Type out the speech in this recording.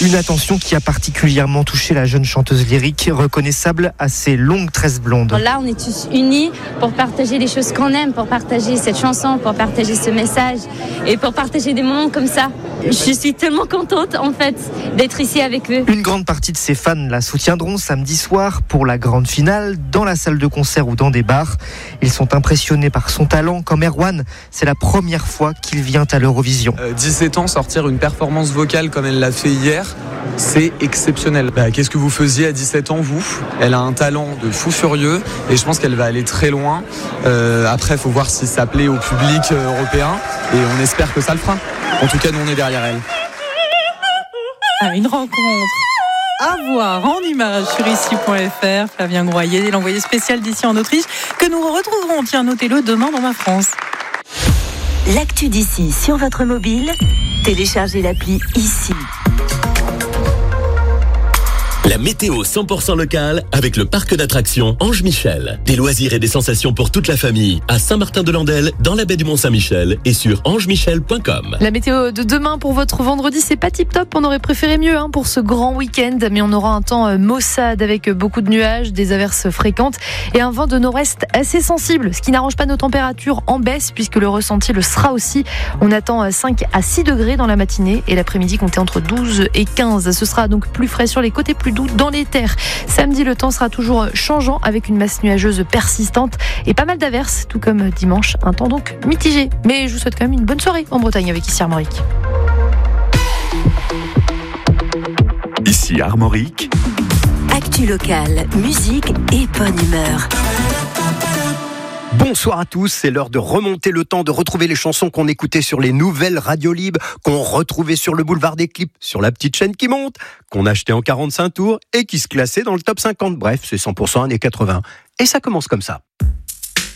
Une attention qui a particulièrement touché la jeune chanteuse lyrique, reconnaissable à ses longues tresses blondes. Là, on est tous unis pour partager les choses qu'on aime, pour partager cette chanson, pour partager ce message et pour partager des moments comme ça. Je suis tellement contente, en fait, d'être ici avec eux. Une grande partie de ses fans la soutiendront samedi soir pour la grande finale, dans la salle de concert ou dans des bars. Ils sont impressionnés par son talent. Comme Erwan, c'est la première fois qu'il vient à l'Eurovision. 17 ans, sortir une performance vocale comme elle l'a fait hier, c'est exceptionnel. Qu'est-ce que vous faisiez à 17 ans, vous ? Elle a un talent de fou furieux et je pense qu'elle va aller très loin. Après, il faut voir si ça plaît au public européen et on espère que ça le fera. En tout cas, nous, on est derrière elle. Une rencontre à voir en images sur ici.fr. Flavien Groyer, l'envoyé spécial d'ici en Autriche, que nous retrouverons, tiens, notez-le, demain dans Ma France. L'actu d'ici sur votre mobile, téléchargez l'appli Ici. La météo 100% locale avec le parc d'attractions Ange Michel. Des loisirs et des sensations pour toute la famille à Saint-Martin-de-Landelle, dans la baie du Mont-Saint-Michel et sur angemichel.com. La météo de demain pour votre vendredi, c'est pas tip top. On aurait préféré mieux pour ce grand week-end, mais on aura un temps maussade avec beaucoup de nuages, des averses fréquentes et un vent de nord-est assez sensible, ce qui n'arrange pas nos températures en baisse puisque le ressenti le sera aussi. On attend 5 à 6 degrés dans la matinée et l'après-midi comptez entre 12 et 15. Ce sera donc plus frais sur les côtés, plus doux dans les terres. Samedi, le temps sera toujours changeant avec une masse nuageuse persistante et pas mal d'averses, tout comme dimanche, un temps donc mitigé. Mais je vous souhaite quand même une bonne soirée en Bretagne avec ici Armorique. Ici Armorique. Actu locale, musique et bonne humeur. Bonsoir à tous, c'est l'heure de remonter le temps, de retrouver les chansons qu'on écoutait sur les nouvelles radios libres, qu'on retrouvait sur le boulevard des clips, sur la petite chaîne qui monte, qu'on achetait en 45 tours et qui se classaient dans le top 50. Bref, c'est 100% années 80. Et ça commence comme ça.